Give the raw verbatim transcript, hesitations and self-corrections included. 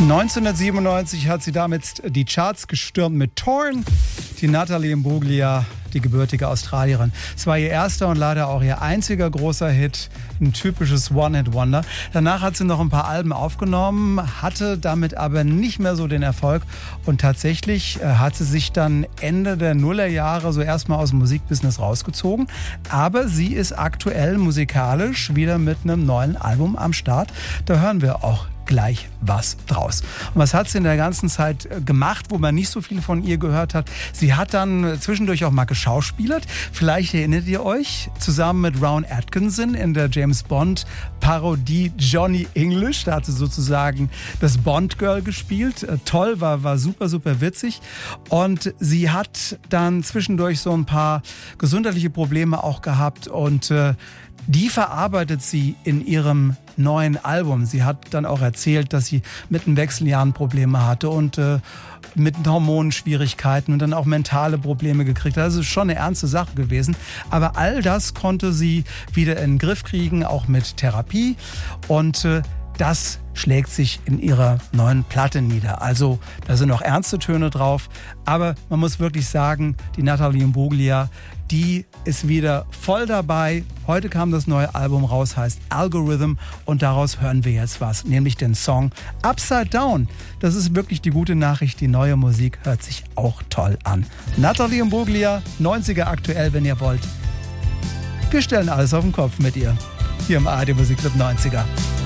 neunzehnhundertsiebenundneunzig hat sie damit die Charts gestürmt mit Torn. Die Natalie Imbruglia, die gebürtige Australierin. Es war ihr erster und leider auch ihr einziger großer Hit, ein typisches One-Hit-Wonder. Danach hat sie noch ein paar Alben aufgenommen, hatte damit aber nicht mehr so den Erfolg. Und tatsächlich äh, hat sie sich dann Ende der Nullerjahre so erstmal aus dem Musikbusiness rausgezogen. Aber sie ist aktuell musikalisch wieder mit einem neuen Album am Start. Da hören wir auch gleich was draus. Und was hat sie in der ganzen Zeit gemacht, wo man nicht so viel von ihr gehört hat? Sie hat dann zwischendurch auch mal geschauspielert. Vielleicht erinnert ihr euch, zusammen mit Rowan Atkinson in der James Bond Parodie Johnny English. Da hat sie sozusagen das Bond-Girl gespielt. Toll, war, war super, super witzig. Und sie hat dann zwischendurch so ein paar gesundheitliche Probleme auch gehabt und äh, die verarbeitet sie in ihrem neuen Album. Sie hat dann auch erzählt, dass sie mit den Wechseljahren Probleme hatte und äh, mit Hormonschwierigkeiten und dann auch mentale Probleme gekriegt hat. Das ist schon eine ernste Sache gewesen. Aber all das konnte sie wieder in den Griff kriegen, auch mit Therapie. Und äh, das schlägt sich in ihrer neuen Platte nieder. Also da sind auch ernste Töne drauf. Aber man muss wirklich sagen, die Natalie Imbruglia, die ist wieder voll dabei. Heute kam das neue Album raus, heißt Algorithm. Und daraus hören wir jetzt was, nämlich den Song Upside Down. Das ist wirklich die gute Nachricht. Die neue Musik hört sich auch toll an. Natalie Imbruglia, neunziger aktuell, wenn ihr wollt. Wir stellen alles auf den Kopf mit ihr. Hier im A R D Musikclub neunziger.